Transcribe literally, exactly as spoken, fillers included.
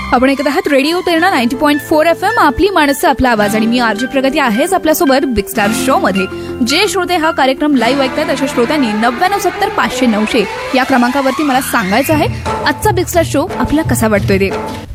आपण ऐकत आहात radio Terna ninety point four F M, आपली माणसं आपला आवाज. आणि मी आरजी प्रगती आहेच आपल्यासोबत बिग स्टार शो मध्ये. जे श्रोते हा कार्यक्रम लाईव्ह ऐकतात अशा श्रोत्यांनी नव्याण्णव सत्तर पाचशे नऊशे या क्रमांकावरती मला सांगायचं आहे आजचा बिग स्टार शो आपला कसा वाटतोय ते.